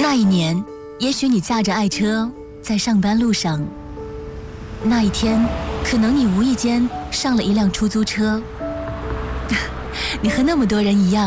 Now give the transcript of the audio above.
那一年，也许你驾着爱车在上班路上，那一天，可能你无意间上了一辆出租车，你和那么多人一样。